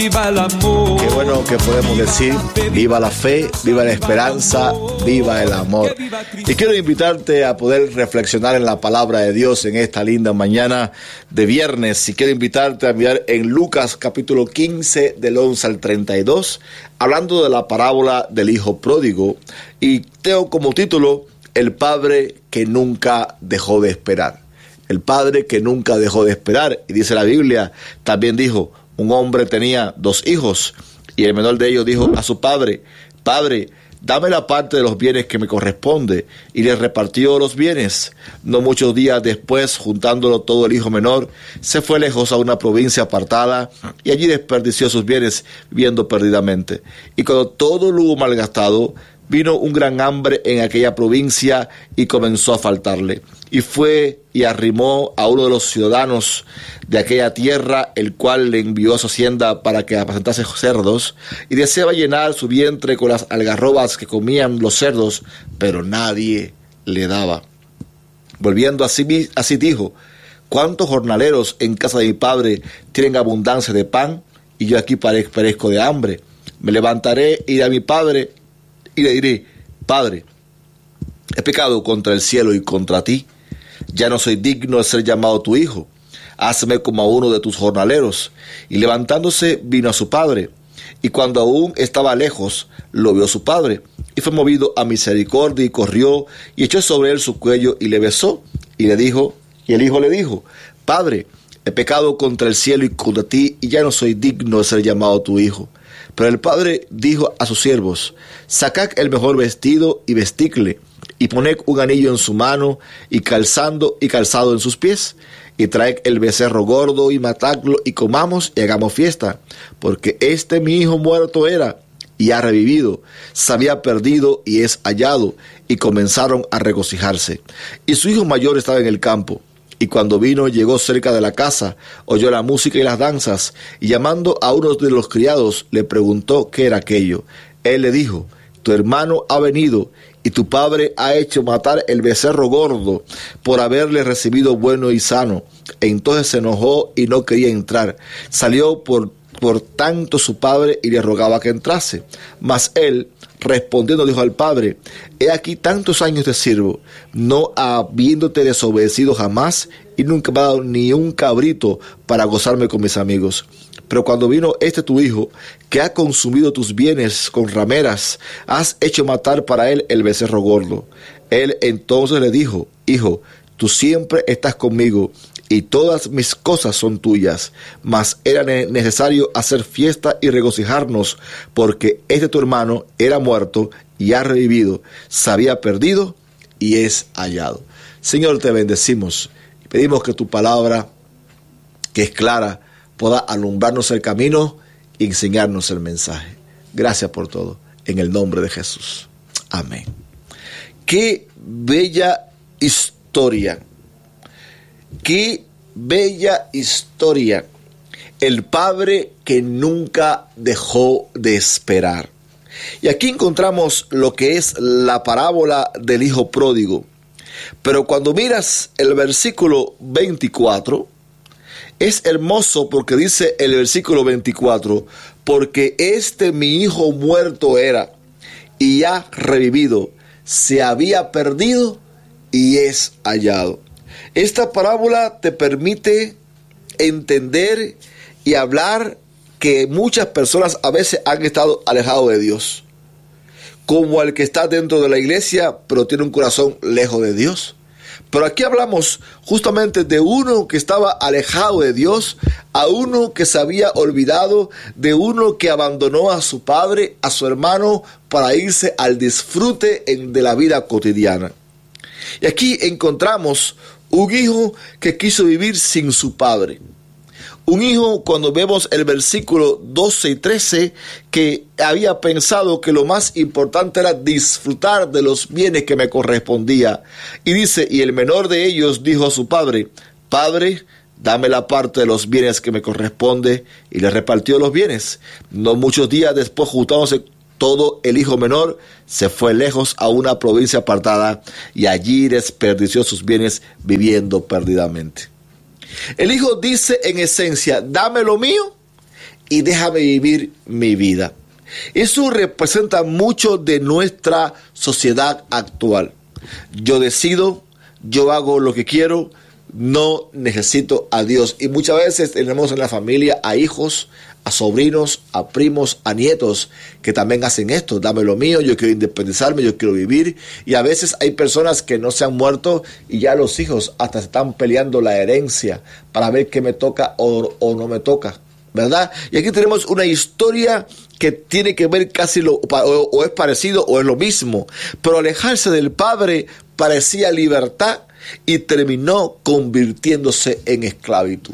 Viva el amor. Qué bueno que podemos decir, viva la fe, viva la esperanza, viva el amor. Y quiero invitarte a poder reflexionar en la palabra de Dios en esta linda mañana de viernes. Y quiero invitarte a mirar en Lucas capítulo 15 del 11 al 32, hablando de la parábola del hijo pródigo. Y tengo como título, el padre que nunca dejó de esperar. El padre que nunca dejó de esperar. Y dice la Biblia, también dijo, un hombre tenía 2 hijos, y el menor de ellos dijo a su padre, Padre, dame la parte de los bienes que me corresponde, y le repartió los bienes. No muchos días después, juntándolo todo, el hijo menor se fue lejos a una provincia apartada, y allí desperdició sus bienes viviendo perdidamente. Y cuando todo lo hubo malgastado, vino un gran hambre en aquella provincia y comenzó a faltarle. Y fue y arrimó a uno de los ciudadanos de aquella tierra, el cual le envió a su hacienda para que apacentase cerdos, y deseaba llenar su vientre con las algarrobas que comían los cerdos, pero nadie le daba. Volviendo así dijo, ¿cuántos jornaleros en casa de mi padre tienen abundancia de pan? Y yo aquí perezco de hambre. Me levantaré, iré a mi padre, y le diré, Padre, he pecado contra el cielo y contra ti. Ya no soy digno de ser llamado tu hijo. Hazme como a uno de tus jornaleros. Y levantándose vino a su padre. Y cuando aún estaba lejos, lo vio su padre. Y fue movido a misericordia y corrió y echó sobre él su cuello y le besó. Y el hijo le dijo, Padre, he pecado contra el cielo y contra ti, y ya no soy digno de ser llamado tu hijo. Pero el padre dijo a sus siervos, sacad el mejor vestido y vestidle, y poned un anillo en su mano y calzado en sus pies, y traed el becerro gordo y matadlo, y comamos y hagamos fiesta, porque mi hijo muerto era y ha revivido, se había perdido y es hallado. Y comenzaron a regocijarse. Y su hijo mayor estaba en el campo. Y cuando vino, llegó cerca de la casa, oyó la música y las danzas, y llamando a uno de los criados, le preguntó qué era aquello. Él le dijo, tu hermano ha venido, y tu padre ha hecho matar el becerro gordo, por haberle recibido bueno y sano. Entonces se enojó y no quería entrar. Salió por tanto su padre y le rogaba que entrase. Mas él, respondiendo, dijo al padre, he aquí tantos años te sirvo, no habiéndote desobedecido jamás, y nunca me ha dado ni un cabrito para gozarme con mis amigos. Pero cuando vino tu hijo, que ha consumido tus bienes con rameras, has hecho matar para él el becerro gordo. Él entonces le dijo, Hijo, tú siempre estás conmigo, y todas mis cosas son tuyas, mas era necesario hacer fiesta y regocijarnos, porque tu hermano era muerto y ha revivido, se había perdido y es hallado. Señor, te bendecimos y pedimos que tu palabra, que es clara, pueda alumbrarnos el camino y enseñarnos el mensaje. Gracias por todo, en el nombre de Jesús. Amén. Qué bella historia. Qué bella historia. El padre que nunca dejó de esperar. Y aquí encontramos lo que es la parábola del hijo pródigo. Pero cuando miras el versículo 24, es hermoso porque dice el versículo 24, porque mi hijo muerto era y ha revivido, se había perdido y es hallado. Esta parábola te permite entender y hablar que muchas personas a veces han estado alejados de Dios, como el que está dentro de la iglesia pero tiene un corazón lejos de Dios. Pero aquí hablamos justamente de uno que estaba alejado de Dios, a uno que se había olvidado, de uno que abandonó a su padre, a su hermano, para irse al disfrute de la vida cotidiana. Y aquí encontramos un hijo que quiso vivir sin su padre. Un hijo, cuando vemos el versículo 12 y 13, que había pensado que lo más importante era disfrutar de los bienes que me correspondía. Y dice, y el menor de ellos dijo a su padre, Padre, dame la parte de los bienes que me corresponde, y le repartió los bienes. No muchos días después, juntándose todo, el hijo menor se fue lejos a una provincia apartada, y allí desperdició sus bienes viviendo perdidamente. El hijo dice en esencia, dame lo mío y déjame vivir mi vida. Eso representa mucho de nuestra sociedad actual. Yo decido, yo hago lo que quiero, no necesito a Dios. Y muchas veces tenemos en la familia a hijos, a sobrinos, a primos, a nietos que también hacen esto. Dame lo mío, yo quiero independizarme, yo quiero vivir. Y a veces hay personas que no se han muerto y ya los hijos hasta están peleando la herencia para ver qué me toca o no me toca, ¿verdad? Y aquí tenemos una historia que tiene que ver casi o es parecido o es lo mismo. Pero alejarse del padre parecía libertad y terminó convirtiéndose en esclavitud.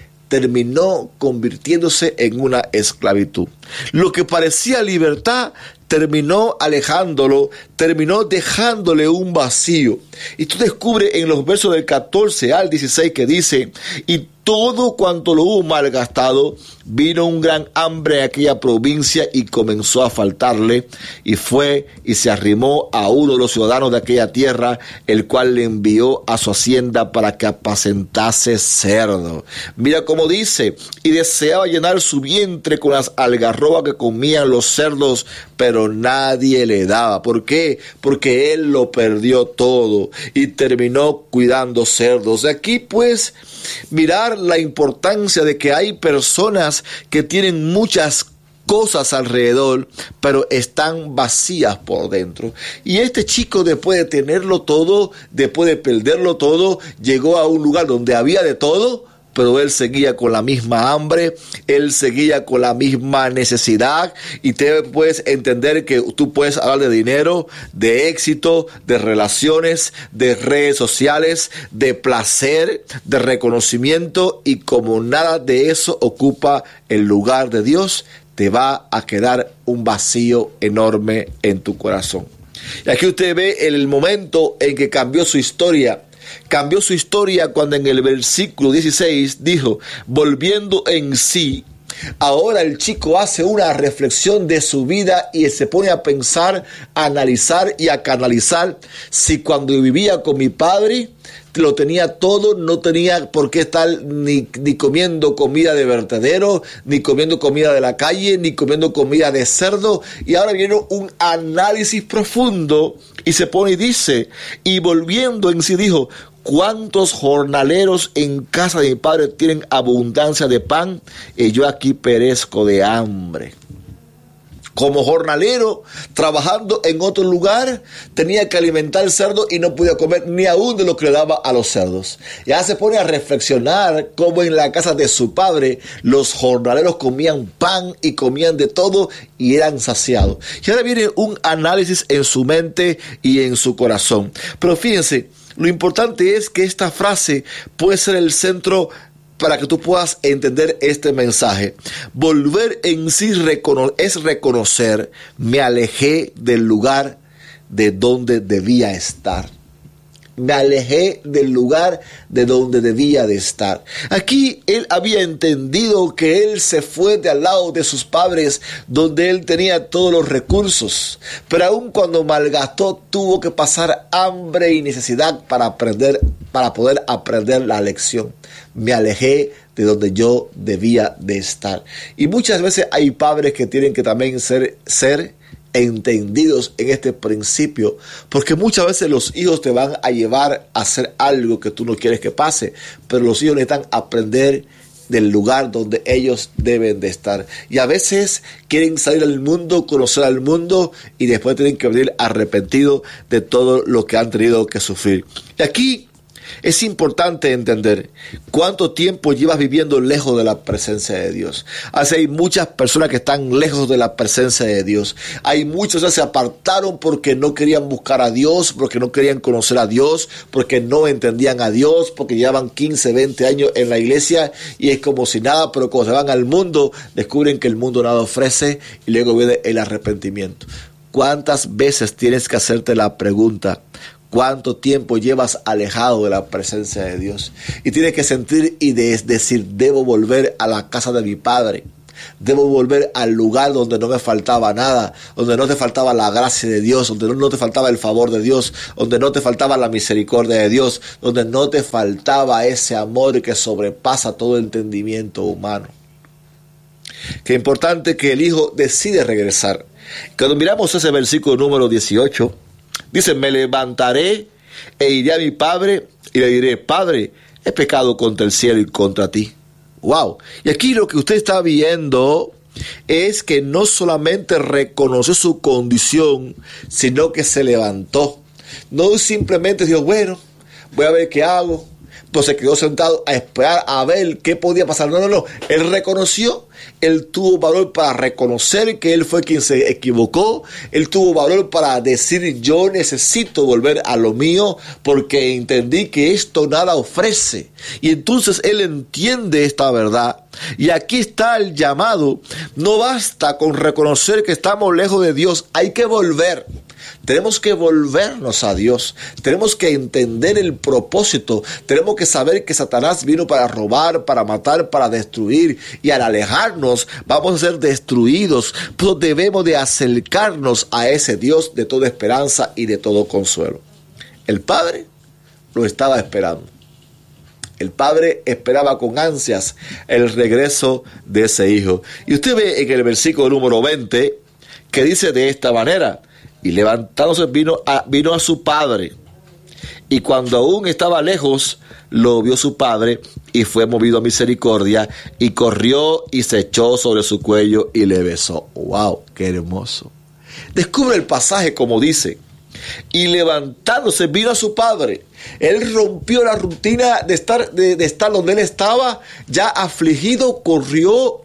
Terminó convirtiéndose en una esclavitud. Lo que parecía libertad terminó alejándolo, terminó dejándole un vacío. Y tú descubres en los versos del 14 al 16 que dice: y todo cuanto lo hubo malgastado, vino un gran hambre a aquella provincia y comenzó a faltarle, y fue y se arrimó a uno de los ciudadanos de aquella tierra, el cual le envió a su hacienda para que apacentase cerdo. Mira cómo dice: y deseaba llenar su vientre con las algarrobas que comían los cerdos, pero nadie le daba. ¿Por qué? Porque él lo perdió todo y terminó cuidando cerdos. Aquí pues mirar la importancia de que hay personas que tienen muchas cosas alrededor, pero están vacías por dentro. Y este chico, después de tenerlo todo, después de perderlo todo, llegó a un lugar donde había de todo, pero él seguía con la misma hambre, él seguía con la misma necesidad. Y te puedes entender que tú puedes hablar de dinero, de éxito, de relaciones, de redes sociales, de placer, de reconocimiento, y como nada de eso ocupa el lugar de Dios, te va a quedar un vacío enorme en tu corazón. Y aquí usted ve el momento en que cambió su historia. Cambió su historia cuando en el versículo 16 dijo: volviendo en sí. Ahora el chico hace una reflexión de su vida y se pone a pensar, a analizar y a canalizar. Si cuando vivía con mi padre lo tenía todo, no tenía por qué estar ni comiendo comida de vertedero, ni comiendo comida de la calle, ni comiendo comida de cerdo. Y ahora viene un análisis profundo y se pone y dice: y volviendo en sí dijo: ¿cuántos jornaleros en casa de mi padre tienen abundancia de pan y yo aquí perezco de hambre? Como jornalero, trabajando en otro lugar, tenía que alimentar el cerdo y no podía comer ni aún de lo que le daba a los cerdos. Ya se pone a reflexionar cómo en la casa de su padre los jornaleros comían pan y comían de todo y eran saciados. Y ahora viene un análisis en su mente y en su corazón. Pero fíjense, lo importante es que esta frase puede ser el centro para que tú puedas entender este mensaje. Volver en sí es reconocer: me alejé del lugar de donde debía estar. Me alejé del lugar de donde debía de estar. Aquí él había entendido que él se fue de al lado de sus padres, donde él tenía todos los recursos. Pero aun cuando malgastó, tuvo que pasar hambre y necesidad para poder aprender la lección. Me alejé de donde yo debía de estar. Y muchas veces hay padres que tienen que también ser entendidos en este principio, porque muchas veces los hijos te van a llevar a hacer algo que tú no quieres que pase, pero los hijos necesitan aprender del lugar donde ellos deben de estar. Y a veces quieren salir al mundo, conocer al mundo, y después tienen que venir arrepentidos de todo lo que han tenido que sufrir. Y aquí es importante entender cuánto tiempo llevas viviendo lejos de la presencia de Dios. Hay muchas personas que están lejos de la presencia de Dios. Hay muchos que se apartaron porque no querían buscar a Dios, porque no querían conocer a Dios, porque no entendían a Dios, porque llevan 15, 20 años en la iglesia y es como si nada, pero cuando se van al mundo descubren que el mundo nada ofrece y luego viene el arrepentimiento. ¿Cuántas veces tienes que hacerte la pregunta: ¿cuánto tiempo llevas alejado de la presencia de Dios? Y tienes que sentir y decir: debo volver a la casa de mi padre. Debo volver al lugar donde no me faltaba nada, donde no te faltaba la gracia de Dios, donde no te faltaba el favor de Dios, donde no te faltaba la misericordia de Dios, donde no te faltaba ese amor que sobrepasa todo entendimiento humano. Qué importante que el hijo decide regresar. Cuando miramos ese versículo número 18, dice, me levantaré e iré a mi padre y le diré, Padre, he pecado contra el cielo y contra ti. Wow. Y aquí lo que usted está viendo es que no solamente reconoció su condición, sino que se levantó. No simplemente dijo, bueno, voy a ver qué hago. Entonces quedó sentado a esperar a ver qué podía pasar. No. Él reconoció, él tuvo valor para reconocer que él fue quien se equivocó. Él tuvo valor para decir, yo necesito volver a lo mío porque entendí que esto nada ofrece. Y entonces él entiende esta verdad. Y aquí está el llamado. No basta con reconocer que estamos lejos de Dios. Hay que volver. Tenemos que volvernos a Dios. Tenemos que entender el propósito. Tenemos que saber que Satanás vino para robar, para matar, para destruir. Y al alejarnos vamos a ser destruidos. Pero debemos de acercarnos a ese Dios de toda esperanza y de todo consuelo. El Padre lo estaba esperando. El padre esperaba con ansias el regreso de ese hijo. Y usted ve en el versículo número 20 que dice de esta manera, y levantándose vino a su padre. Y cuando aún estaba lejos, lo vio su padre y fue movido a misericordia y corrió y se echó sobre su cuello y le besó. ¡Wow! ¡Qué hermoso! Descubre el pasaje como dice, y levantándose vino a su padre. Él rompió la rutina de estar donde él estaba, ya afligido, corrió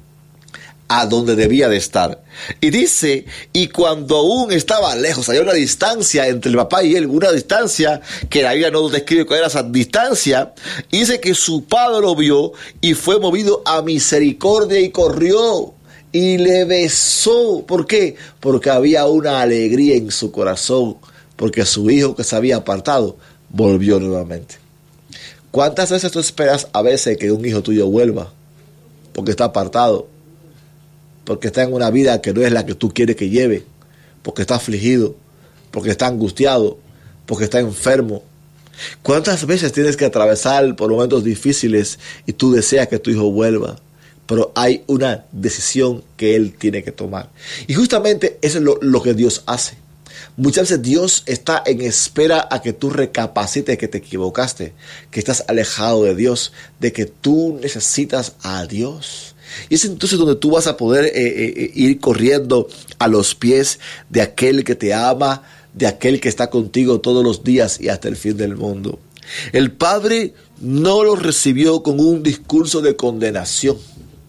a donde debía de estar. Y dice, y cuando aún estaba lejos, había una distancia entre el papá y él, una distancia que la Biblia no describe cuál era esa distancia, y dice que su padre lo vio y fue movido a misericordia y corrió y le besó. ¿Por qué? Porque había una alegría en su corazón, porque su hijo que se había apartado volvió nuevamente. ¿Cuántas veces tú esperas a veces que un hijo tuyo vuelva? Porque está apartado, porque está en una vida que no es la que tú quieres que lleve, porque está afligido, porque está angustiado, porque está enfermo. ¿Cuántas veces tienes que atravesar por momentos difíciles y tú deseas que tu hijo vuelva? Pero hay una decisión que él tiene que tomar. Y justamente eso es lo que Dios hace. Muchas veces Dios está en espera a que tú recapacites que te equivocaste, que estás alejado de Dios, de que tú necesitas a Dios. Y es entonces donde tú vas a poder ir corriendo a los pies de aquel que te ama, de aquel que está contigo todos los días y hasta el fin del mundo. El Padre no lo recibió con un discurso de condenación.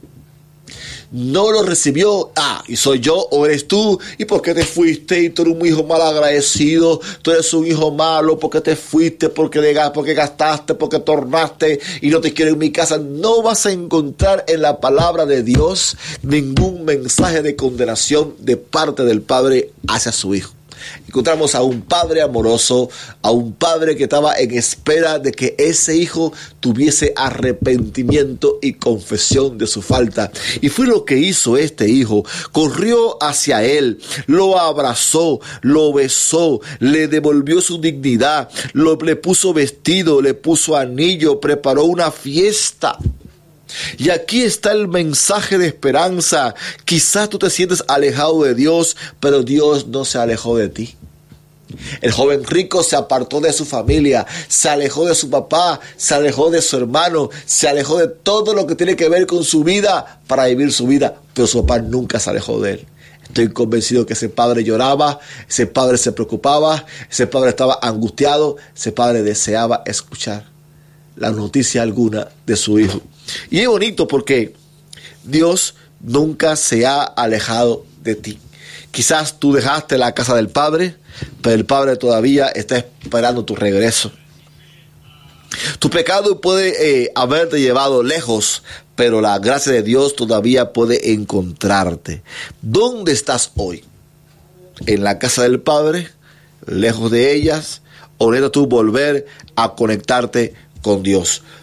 No lo recibió, y soy yo o eres tú, y por qué te fuiste, y tú eres un hijo mal agradecido, tú eres un hijo malo, porque te fuiste, porque gastaste, porque tornaste y no te quiero en mi casa. No vas a encontrar en la palabra de Dios ningún mensaje de condenación de parte del Padre hacia su hijo. Encontramos a un padre amoroso, a un padre que estaba en espera de que ese hijo tuviese arrepentimiento y confesión de su falta. Y fue lo que hizo este hijo. Corrió hacia él, lo abrazó, lo besó, le devolvió su dignidad, le puso vestido, le puso anillo, preparó una fiesta. Y aquí está el mensaje de esperanza. Quizás tú te sientes alejado de Dios, pero Dios no se alejó de ti. El joven rico se apartó de su familia, se alejó de su papá, se alejó de su hermano, se alejó de todo lo que tiene que ver con su vida para vivir su vida, pero su papá nunca se alejó de él. Estoy convencido que ese padre lloraba, ese padre se preocupaba, ese padre estaba angustiado, ese padre deseaba escuchar la noticia alguna de su hijo. Y es bonito porque Dios nunca se ha alejado de ti. Quizás tú dejaste la casa del Padre, pero el Padre todavía está esperando tu regreso. Tu pecado puede haberte llevado lejos, pero la gracia de Dios todavía puede encontrarte. ¿Dónde estás hoy? ¿En la casa del Padre? ¿Lejos de ellas? ¿O necesitas tú volver a conectarte con Dios?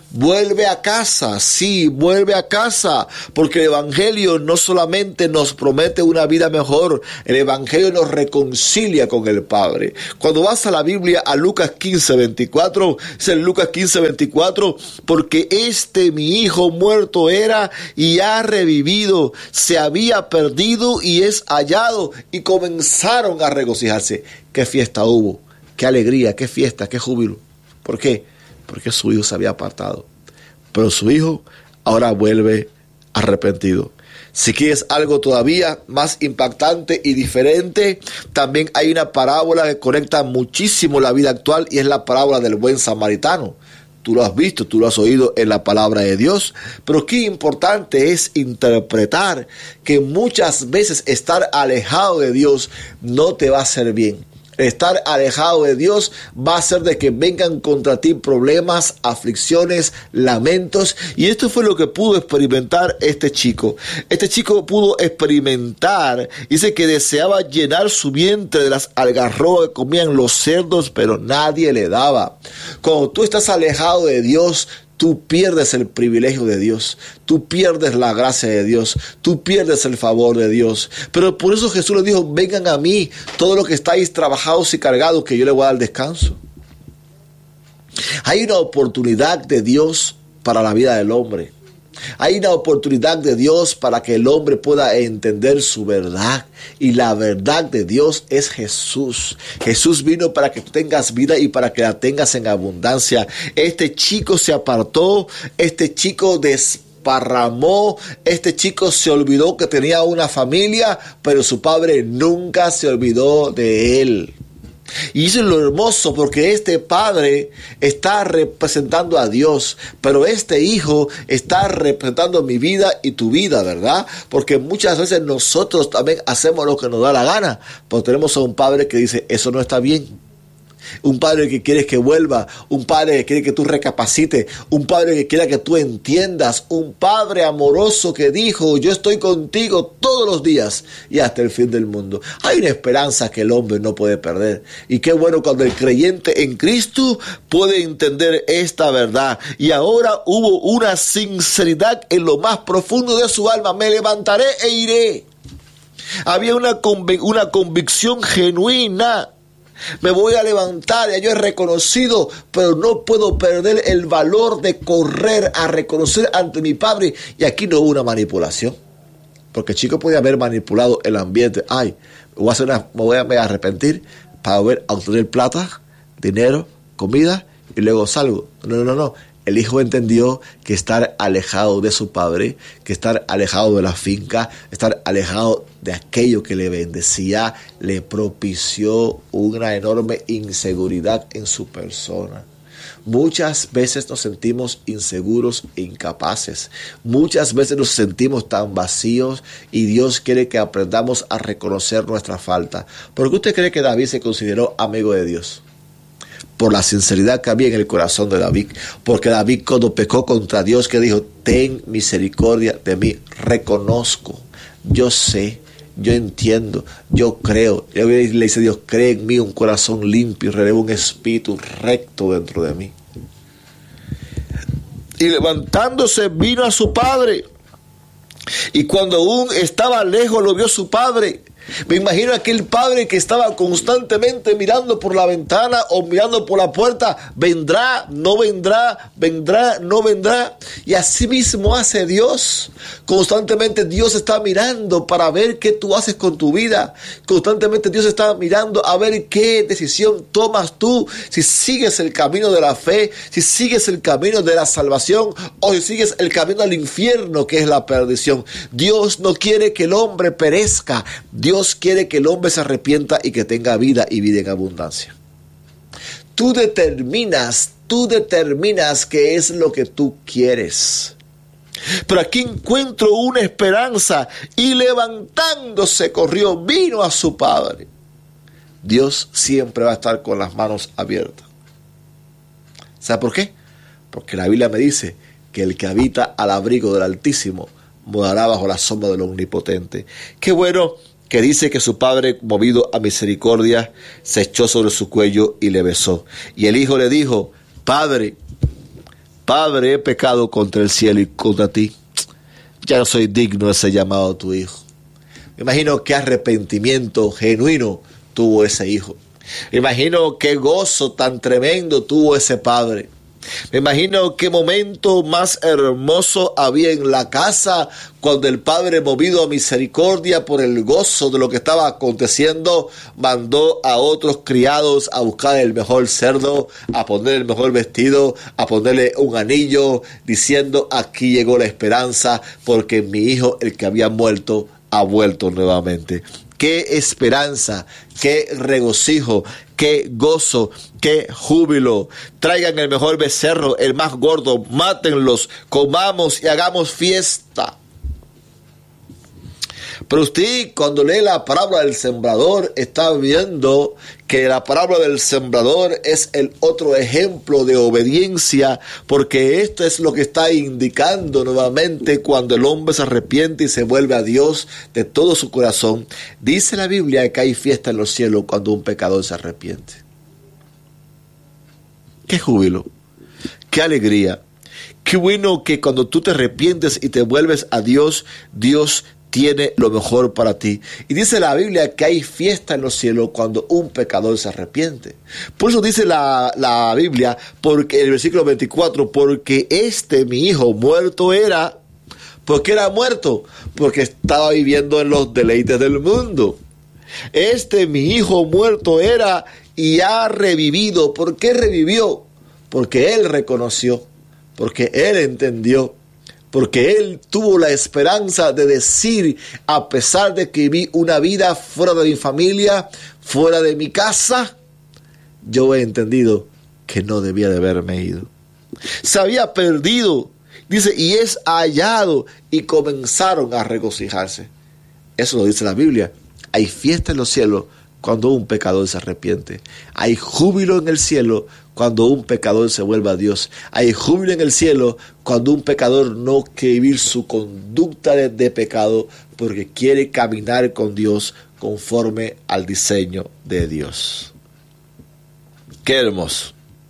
vuelve a casa, sí, vuelve a casa, porque el Evangelio no solamente nos promete una vida mejor, el Evangelio nos reconcilia con el Padre. Cuando vas a la Biblia, a Lucas 15:24, es en Lucas 15:24, porque mi hijo muerto era y ha revivido, se había perdido y es hallado, y comenzaron a regocijarse. ¿Qué fiesta hubo? ¿Qué alegría? ¿Qué fiesta? ¿Qué júbilo? ¿Por qué? Porque su hijo se había apartado. Pero su hijo ahora vuelve arrepentido. Si quieres algo todavía más impactante y diferente, también hay una parábola que conecta muchísimo la vida actual, y es la parábola del buen samaritano. Tú lo has visto, tú lo has oído en la palabra de Dios, pero qué importante es interpretar que muchas veces estar alejado de Dios no te va a hacer bien. Estar alejado de Dios va a hacer de que vengan contra ti problemas, aflicciones, lamentos. Y esto fue lo que pudo experimentar este chico. Este chico pudo experimentar, dice que deseaba llenar su vientre de las algarrobas que comían los cerdos, pero nadie le daba. Cuando tú estás alejado de Dios, tú pierdes el privilegio de Dios, tú pierdes la gracia de Dios, tú pierdes el favor de Dios. Pero por eso Jesús le dijo: vengan a mí, todos los que estáis trabajados y cargados, que yo les voy a dar descanso. Hay una oportunidad de Dios para la vida del hombre. Hay una oportunidad de Dios para que el hombre pueda entender su verdad. Y la verdad de Dios es Jesús. Jesús vino para que tú tengas vida y para que la tengas en abundancia. Este chico se apartó, este chico desparramó, este chico se olvidó que tenía una familia, pero su padre nunca se olvidó de él. Y eso es lo hermoso, porque este padre está representando a Dios, pero este hijo está representando mi vida y tu vida, ¿verdad? Porque muchas veces nosotros también hacemos lo que nos da la gana, pero tenemos a un padre que dice: eso no está bien. Un padre que quiere que vuelva, un padre que quiere que tú recapacites, un padre que quiere que tú entiendas, un padre amoroso que dijo: yo estoy contigo todos los días y hasta el fin del mundo. Hay una esperanza que el hombre no puede perder, y qué bueno cuando el creyente en Cristo puede entender esta verdad. Y ahora hubo una sinceridad en lo más profundo de su alma: me levantaré e iré. Había una convicción genuina. Me voy a levantar, ya yo he reconocido, pero no puedo perder el valor de correr a reconocer ante mi padre. Y aquí no hubo una manipulación, porque el chico podía haber manipulado el ambiente. Ay, me voy a arrepentir para obtener plata, dinero, comida y luego salgo. No. El hijo entendió que estar alejado de su padre, que estar alejado de la finca, estar alejado de aquello que le bendecía, le propició una enorme inseguridad en su persona. Muchas veces nos sentimos inseguros e incapaces. Muchas veces nos sentimos tan vacíos, y Dios quiere que aprendamos a reconocer nuestra falta. ¿Por qué usted cree que David se consideró amigo de Dios? Por la sinceridad que había en el corazón de David. Porque David, cuando pecó contra Dios, que dijo: ten misericordia de mí, reconozco, yo sé, yo entiendo, yo creo. Y le dice Dios: cree en mí un corazón limpio y renueva un espíritu recto dentro de mí. Y levantándose vino a su padre, y cuando aún estaba lejos lo vio su padre. Me imagino aquel padre que estaba constantemente mirando por la ventana o mirando por la puerta: vendrá, no vendrá, vendrá, no vendrá. Y así mismo hace Dios. Constantemente Dios está mirando para ver qué tú haces con tu vida. Constantemente Dios está mirando a ver qué decisión tomas tú. Si sigues el camino de la fe, si sigues el camino de la salvación, o si sigues el camino al infierno, que es la perdición. Dios no quiere que el hombre perezca. Dios quiere que el hombre se arrepienta y que tenga vida, y vida en abundancia. Tú determinas qué es lo que tú quieres. Pero aquí encuentro una esperanza: y levantándose corrió, vino a su padre. Dios siempre va a estar con las manos abiertas. ¿Sabe por qué? Porque la Biblia me dice que el que habita al abrigo del Altísimo morará bajo la sombra del Omnipotente. Qué bueno que dice que su padre, movido a misericordia, se echó sobre su cuello y le besó. Y el hijo le dijo: Padre, Padre, he pecado contra el cielo y contra ti. Ya no soy digno de ser llamado tu hijo. Me imagino qué arrepentimiento genuino tuvo ese hijo. Me imagino qué gozo tan tremendo tuvo ese padre. Me imagino qué momento más hermoso había en la casa cuando el padre, movido a misericordia por el gozo de lo que estaba aconteciendo, mandó a otros criados a buscar el mejor cerdo, a poner el mejor vestido, a ponerle un anillo, diciendo: aquí llegó la esperanza, porque mi hijo, el que había muerto, ha vuelto nuevamente. Qué esperanza, qué regocijo, qué gozo, qué júbilo. Traigan el mejor becerro, el más gordo, mátenlos, comamos y hagamos fiesta. Pero usted, cuando lee la parábola del sembrador, está viendo que la parábola del sembrador es el otro ejemplo de obediencia, porque esto es lo que está indicando nuevamente cuando el hombre se arrepiente y se vuelve a Dios de todo su corazón. Dice la Biblia que hay fiesta en los cielos cuando un pecador se arrepiente. ¡Qué júbilo! ¡Qué alegría! ¡Qué bueno que cuando tú te arrepientes y te vuelves a Dios, Dios tiene lo mejor para ti! Y dice la Biblia que hay fiesta en los cielos cuando un pecador se arrepiente. Por eso dice la Biblia, porque el versículo 24, porque mi hijo muerto era. ¿Por qué era muerto? Porque estaba viviendo en los deleites del mundo. Mi hijo muerto era y ha revivido. ¿Por qué revivió? Porque él reconoció, porque él entendió, porque él tuvo la esperanza de decir: a pesar de que viví una vida fuera de mi familia, fuera de mi casa, yo he entendido que no debía de haberme ido. Se había perdido, dice, y es hallado, y comenzaron a regocijarse. Eso lo dice la Biblia. Hay fiesta en los cielos cuando un pecador se arrepiente. Hay júbilo en el cielo cuando un pecador se vuelve a Dios. Hay júbilo en el cielo cuando un pecador no quiere vivir su conducta de pecado, porque quiere caminar con Dios conforme al diseño de Dios. Qué hermoso.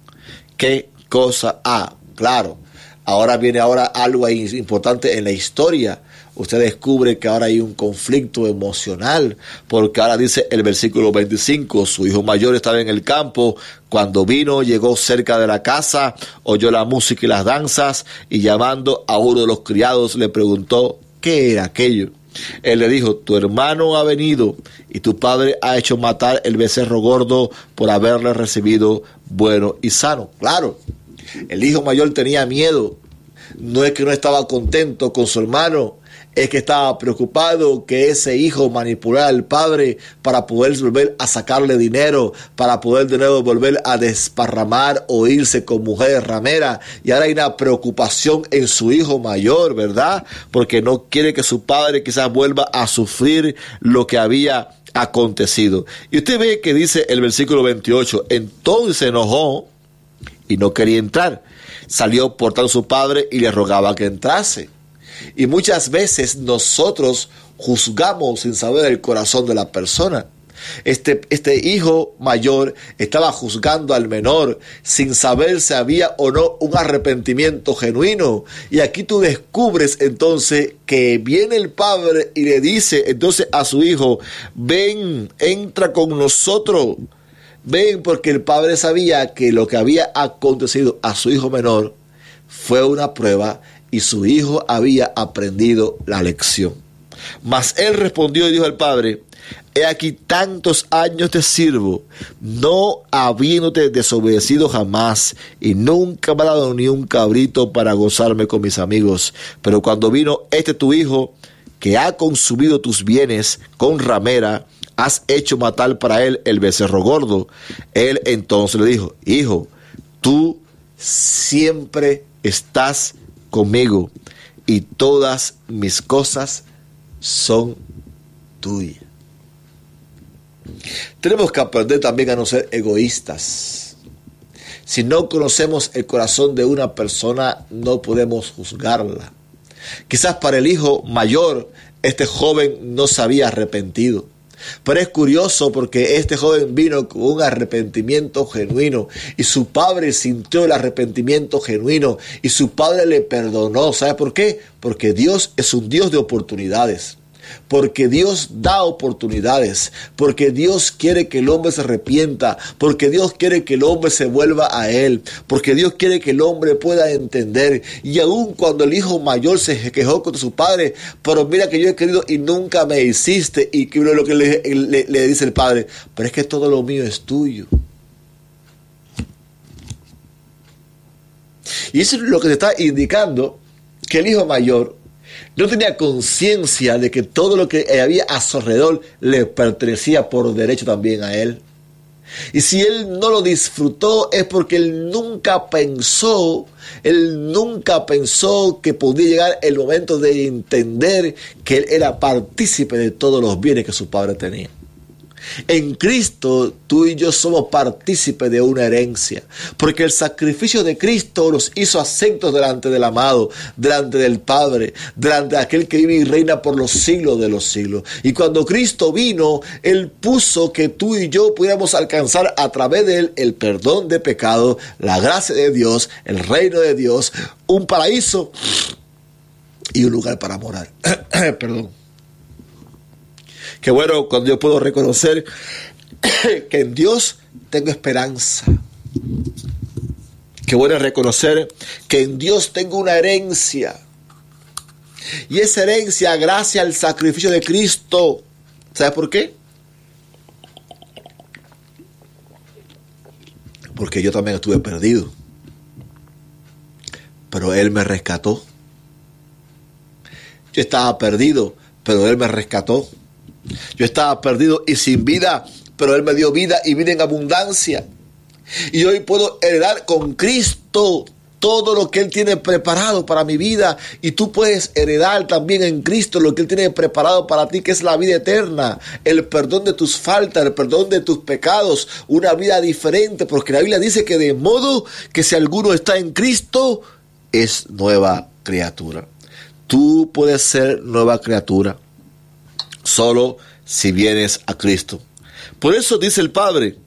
Qué cosa. Claro. Ahora viene algo importante en la historia. Usted descubre que ahora hay un conflicto emocional, porque ahora dice el versículo 25, su hijo mayor estaba en el campo, cuando vino, llegó cerca de la casa, oyó la música y las danzas, y llamando a uno de los criados le preguntó qué era aquello. Él le dijo: tu hermano ha venido, y tu padre ha hecho matar el becerro gordo por haberle recibido bueno y sano. Claro, el hijo mayor tenía miedo. No es que no estaba contento con su hermano, es que estaba preocupado que ese hijo manipulara al padre para poder volver a sacarle dinero, para poder de nuevo volver a desparramar o irse con mujeres rameras. Y ahora hay una preocupación en su hijo mayor, ¿verdad? Porque no quiere que su padre quizás vuelva a sufrir lo que había acontecido. Y usted ve que dice el versículo 28, entonces se enojó y no quería entrar. Salió por tanto su padre y le rogaba que entrase. Y muchas veces nosotros juzgamos sin saber el corazón de la persona. Este hijo mayor estaba juzgando al menor sin saber si había o no un arrepentimiento genuino. Y aquí tú descubres entonces que viene el padre y le dice entonces a su hijo: ven, entra con nosotros. Ven, porque el padre sabía que lo que había acontecido a su hijo menor fue una prueba y su hijo había aprendido la lección. Mas él respondió y dijo al padre: he aquí tantos años te sirvo, no habiéndote desobedecido jamás, y nunca me ha dado ni un cabrito para gozarme con mis amigos. Pero cuando vino tu hijo, que ha consumido tus bienes con ramera, has hecho matar para él el becerro gordo. Él entonces le dijo: hijo, tú siempre estás conmigo y todas mis cosas son tuyas. Tenemos que aprender también a no ser egoístas. Si no conocemos el corazón de una persona, no podemos juzgarla. Quizás para el hijo mayor, este joven no se había arrepentido. Pero es curioso porque este joven vino con un arrepentimiento genuino y su padre sintió el arrepentimiento genuino y su padre le perdonó. ¿Sabe por qué? Porque Dios es un Dios de oportunidades. Porque Dios da oportunidades, porque Dios quiere que el hombre se arrepienta, porque Dios quiere que el hombre se vuelva a Él, porque Dios quiere que el hombre pueda entender. Y aun cuando el hijo mayor se quejó contra su padre, pero mira que yo he querido y nunca me hiciste, y que lo que le dice el padre, pero es que todo lo mío es tuyo. Y eso es lo que se está indicando, que el hijo mayor no tenía conciencia de que todo lo que había a su alrededor le pertenecía por derecho también a él. Y si él no lo disfrutó es porque él nunca pensó que podía llegar el momento de entender que él era partícipe de todos los bienes que su padre tenía. En Cristo, tú y yo somos partícipes de una herencia, porque el sacrificio de Cristo nos hizo aceptos delante del amado, delante del Padre, delante de aquel que vive y reina por los siglos de los siglos. Y cuando Cristo vino, Él puso que tú y yo pudiéramos alcanzar a través de Él el perdón de pecado, la gracia de Dios, el reino de Dios, un paraíso y un lugar para morar. Perdón. Qué bueno cuando yo puedo reconocer que en Dios tengo esperanza. Qué bueno reconocer que en Dios tengo una herencia. Y esa herencia, gracias al sacrificio de Cristo. ¿Sabes por qué? Porque yo también estuve perdido. Pero Él me rescató. Yo estaba perdido, pero Él me rescató. Yo estaba perdido y sin vida, pero Él me dio vida y vida en abundancia. Y hoy puedo heredar con Cristo todo lo que Él tiene preparado para mi vida. Y tú puedes heredar también en Cristo lo que Él tiene preparado para ti, que es la vida eterna, el perdón de tus faltas, el perdón de tus pecados, una vida diferente. Porque la Biblia dice que de modo que si alguno está en Cristo, es nueva criatura. Tú puedes ser nueva criatura solo si vienes a Cristo. Por eso dice el Padre,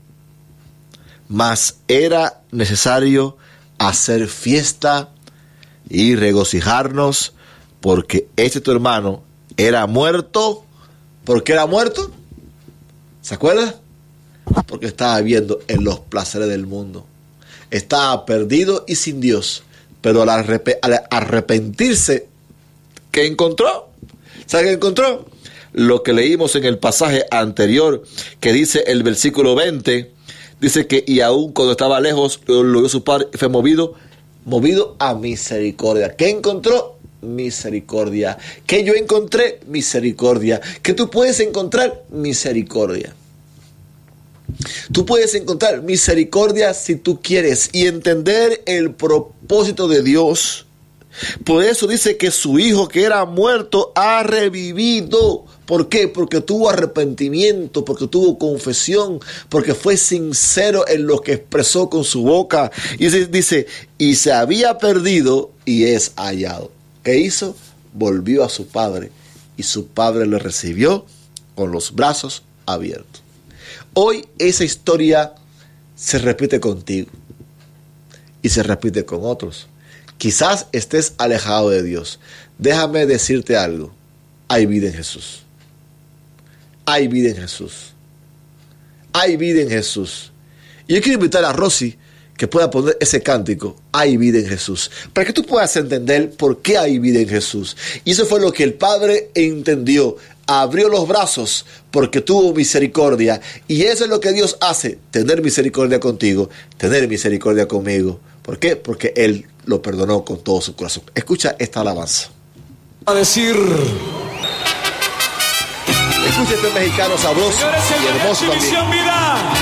mas era necesario hacer fiesta y regocijarnos, porque este tu hermano era muerto. ¿Por qué era muerto? ¿Se acuerda? Porque estaba viviendo en los placeres del mundo. Estaba perdido y sin Dios. Pero al arrepentirse, ¿qué encontró? ¿Sabe qué encontró? Lo que leímos en el pasaje anterior, que dice el versículo 20, dice que y aún cuando estaba lejos, lo vio su padre, fue movido a misericordia. ¿Qué encontró? Misericordia. ¿Qué yo encontré? Misericordia. ¿Qué tú puedes encontrar? Misericordia. Tú puedes encontrar misericordia si tú quieres y entender el propósito de Dios. Por eso dice que su hijo que era muerto ha revivido. ¿Por qué? Porque tuvo arrepentimiento, porque tuvo confesión, porque fue sincero en lo que expresó con su boca. Y dice, y se había perdido y es hallado. ¿Qué hizo? Volvió a su padre y su padre le recibió con los brazos abiertos. Hoy esa historia se repite contigo y se repite con otros. Quizás estés alejado de Dios. Déjame decirte algo. Hay vida en Jesús. Hay vida en Jesús. Hay vida en Jesús. Y yo quiero invitar a Rosy que pueda poner ese cántico. Hay vida en Jesús. Para que tú puedas entender por qué hay vida en Jesús. Y eso fue lo que el Padre entendió. Abrió los brazos porque tuvo misericordia. Y eso es lo que Dios hace. Tener misericordia contigo. Tener misericordia conmigo. ¿Por qué? Porque Él lo perdonó con todo su corazón. Escucha esta alabanza. A decir... Escucha este mexicano sabroso y hermoso también.